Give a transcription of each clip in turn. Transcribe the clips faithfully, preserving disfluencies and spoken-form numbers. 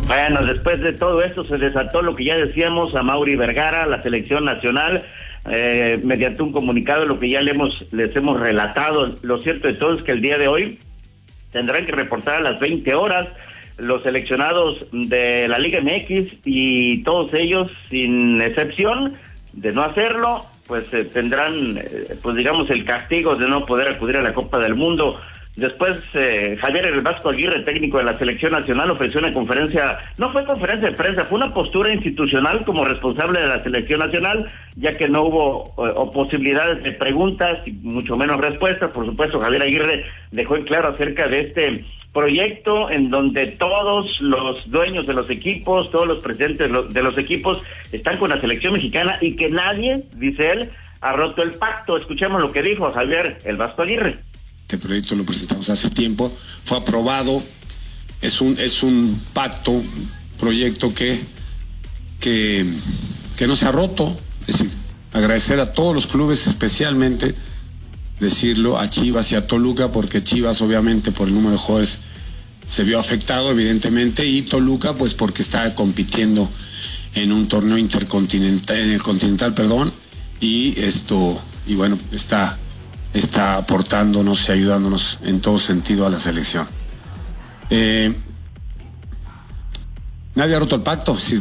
Bueno, después de todo esto se desató lo que ya decíamos a Mauri Vergara, la selección nacional, eh, mediante un comunicado, lo que ya le hemos, les hemos relatado. Lo cierto de todo es que el día de hoy tendrán que reportar a las veinte horas los seleccionados de la Liga M X, y todos ellos, sin excepción, de no hacerlo, pues eh, tendrán, eh, pues digamos, el castigo de no poder acudir a la Copa del Mundo. Después, eh, Javier El Vasco Aguirre, técnico de la selección nacional, ofreció una conferencia, no fue conferencia de prensa, fue una postura institucional como responsable de la selección nacional, ya que no hubo eh, o posibilidades de preguntas y mucho menos respuestas. Por supuesto, Javier Aguirre dejó en claro acerca de este proyecto en donde todos los dueños de los equipos, todos los presidentes de los equipos están con la selección mexicana y que nadie, dice él, ha roto el pacto. Escuchemos lo que dijo Javier El Vasco Aguirre. Este proyecto lo presentamos hace tiempo, fue aprobado, es un es un pacto, un proyecto que, que, que no se ha roto. Es decir, agradecer a todos los clubes, especialmente decirlo a Chivas y a Toluca, porque Chivas obviamente por el número de jugadores se vio afectado evidentemente, y Toluca pues porque está compitiendo en un torneo intercontinental, en el continental, perdón, y esto, y bueno, está está aportándonos y ayudándonos en todo sentido a la selección. Eh, nadie ha roto el pacto. Sí.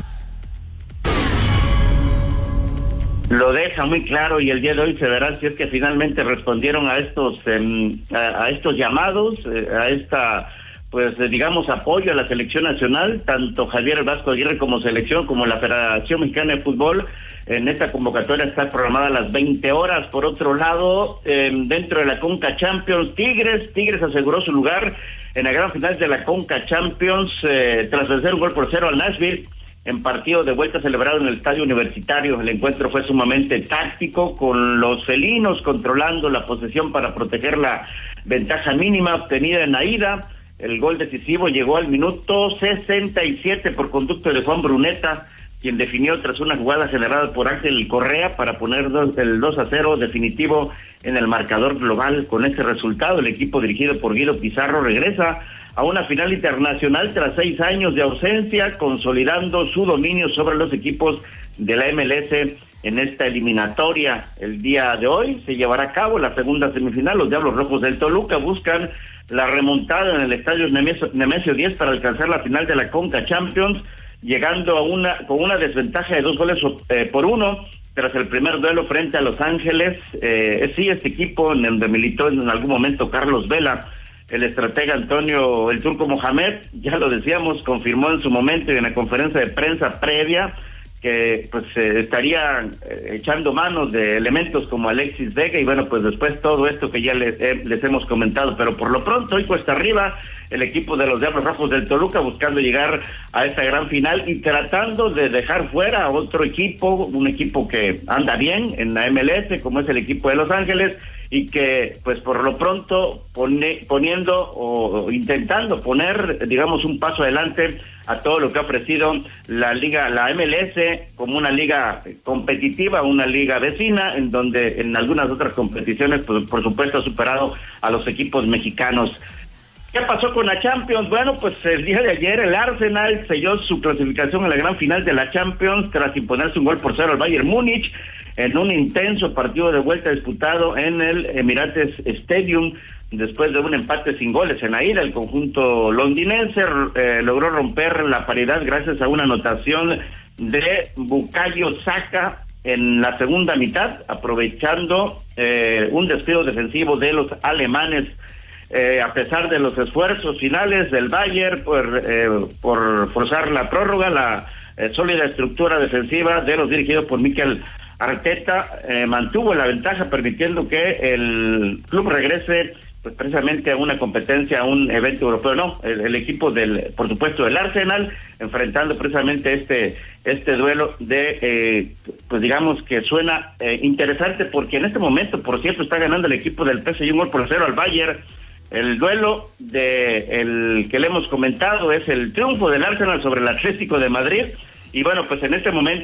Lo deja muy claro, y el día de hoy se verá si es que finalmente respondieron a estos eh, a, a estos llamados, eh, a esta, pues eh, digamos, apoyo a la selección nacional, tanto Javier Vasco Aguirre como selección, como la Federación Mexicana de Fútbol. En esta convocatoria está programada a las veinte horas. Por otro lado, eh, dentro de la Conca Champions, Tigres, Tigres aseguró su lugar en la gran final de la Conca Champions, eh, tras vencer un gol por cero al Nashville, en partido de vuelta celebrado en el Estadio Universitario. El encuentro fue sumamente táctico, con los felinos controlando la posesión para proteger la ventaja mínima obtenida en la ida. El gol decisivo llegó al minuto sesenta y siete por conducto de Juan Bruneta, quien definió tras una jugada generada por Ángel Correa para poner dos, el dos a cero definitivo en el marcador global. Con este resultado, el equipo dirigido por Guido Pizarro regresa a una final internacional tras seis años de ausencia, consolidando su dominio sobre los equipos de la M L S en esta eliminatoria. El día de hoy se llevará a cabo la segunda semifinal. Los Diablos Rojos del Toluca buscan la remontada en el estadio Nemesio, Nemesio diez para alcanzar la final de la Conca Champions, llegando a una con una desventaja de dos goles eh, por uno tras el primer duelo frente a Los Ángeles. Eh, sí, este equipo en donde militó en algún momento Carlos Vela, el estratega Antonio el Turco Mohamed, ya lo decíamos, confirmó en su momento y en la conferencia de prensa previa que pues eh, estaría eh, echando manos de elementos como Alexis Vega, y bueno, pues después todo esto que ya les, eh, les hemos comentado. Pero por lo pronto hoy cuesta arriba el equipo de los Diablos Rojos del Toluca, buscando llegar a esta gran final y tratando de dejar fuera a otro equipo, un equipo que anda bien en la M L S, como es el equipo de Los Ángeles, y que pues por lo pronto pone, poniendo o intentando poner, digamos, un paso adelante a todo lo que ha ofrecido la liga, la M L S, como una liga competitiva, una liga vecina, en donde en algunas otras competiciones, pues por supuesto ha superado a los equipos mexicanos. ¿Qué pasó con la Champions? Bueno, pues el día de ayer el Arsenal selló su clasificación en la gran final de la Champions tras imponerse un gol por cero al Bayern Múnich en un intenso partido de vuelta disputado en el Emirates Stadium. Después de un empate sin goles en la ida, el conjunto londinense eh, logró romper la paridad gracias a una anotación de Bukayo Saka en la segunda mitad, aprovechando eh, un descuido defensivo de los alemanes. Eh, a pesar de los esfuerzos finales del Bayern por, eh, por forzar la prórroga, la eh, sólida estructura defensiva de los dirigidos por Mikel Arteta eh, mantuvo la ventaja, permitiendo que el club regrese pues precisamente a una competencia, a un evento europeo. No, el, el equipo del, por supuesto, del Arsenal, enfrentando precisamente este este duelo de, eh, pues digamos que suena eh, interesante, porque en este momento, por cierto, está ganando el equipo del P S G un gol por cero al Bayern. El duelo de el que le hemos comentado es el triunfo del Arsenal sobre el Atlético de Madrid, y bueno, pues en este momento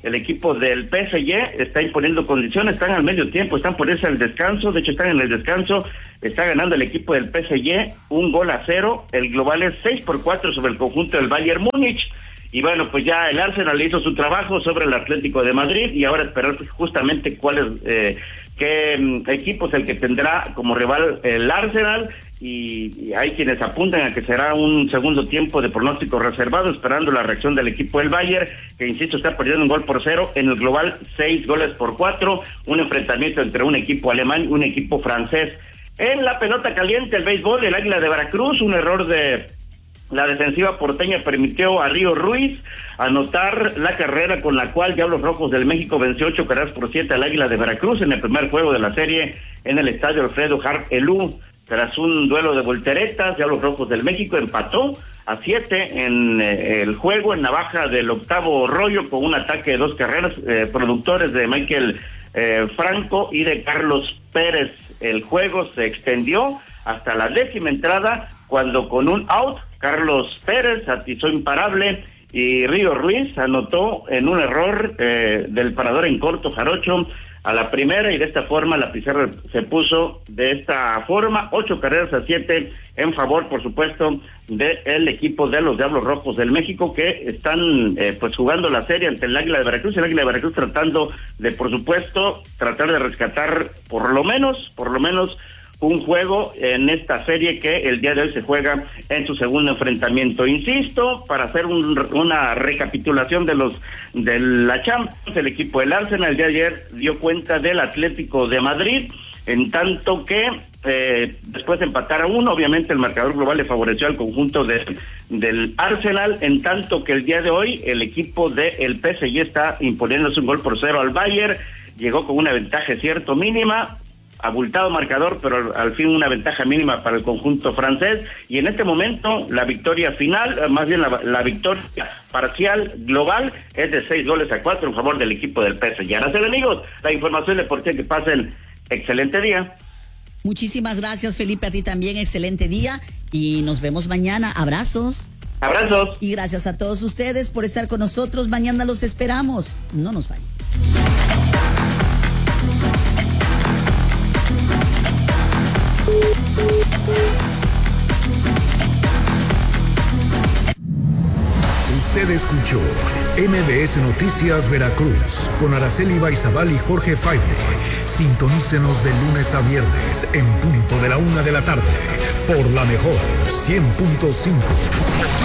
el equipo del P S G está imponiendo condiciones, están al medio tiempo, están por irse al descanso, de hecho están en el descanso, está ganando el equipo del P S G un gol a cero, el global es seis por cuatro sobre el conjunto del Bayern Múnich. Y bueno, pues ya el Arsenal hizo su trabajo sobre el Atlético de Madrid y ahora esperar justamente cuál es, eh, qué um, equipo es el que tendrá como rival el Arsenal, y, y hay quienes apuntan a que será un segundo tiempo de pronóstico reservado, esperando la reacción del equipo del Bayern, que insisto está perdiendo un gol por cero, en el global seis goles por cuatro, un enfrentamiento entre un equipo alemán y un equipo francés. En la pelota caliente, el béisbol, el Águila de Veracruz, un error de la defensiva porteña permitió a Río Ruiz anotar la carrera con la cual Diablos Rojos del México venció ocho carreras por siete al Águila de Veracruz en el primer juego de la serie en el estadio Alfredo Harp Elú. Tras un duelo de volteretas, Diablos Rojos del México empató a siete en eh, el juego en la baja del octavo rollo con un ataque de dos carreras, eh, productores de Michael eh, Franco y de Carlos Pérez. El juego se extendió hasta la décima entrada, cuando con un out, Carlos Pérez atizó imparable y Río Ruiz anotó en un error eh, del parador en corto jarocho a la primera, y de esta forma la pizarra se puso de esta forma, ocho carreras a siete en favor, por supuesto, del equipo de los Diablos Rojos del México, que están eh, pues jugando la serie ante el Águila de Veracruz, el Águila de Veracruz tratando de, por supuesto, tratar de rescatar por lo menos, por lo menos un juego en esta serie que el día de hoy se juega en su segundo enfrentamiento. Insisto, para hacer un, una recapitulación de los de la Champions, el equipo del Arsenal el día de ayer dio cuenta del Atlético de Madrid, en tanto que eh, después de empatar a uno, obviamente el marcador global le favoreció al conjunto de, del Arsenal, en tanto que el día de hoy el equipo del P S G está imponiéndose un gol por cero al Bayern, llegó con una ventaja cierto mínima, abultado marcador, pero al, al fin una ventaja mínima para el conjunto francés, y en este momento la victoria final, más bien la, la victoria parcial global es de seis goles a cuatro en favor del equipo del P S G. Ahora, amigos, la información deportiva, que pasen excelente día. Muchísimas gracias, Felipe, a ti también, excelente día, y nos vemos mañana. Abrazos. Abrazos. Y gracias a todos ustedes por estar con nosotros. Mañana los esperamos. No nos vayan. Usted escuchó M B S Noticias Veracruz con Araceli Baizabal y Jorge Faible. Sintonícenos de lunes a viernes en punto de la una de la tarde por la mejor cien punto cinco.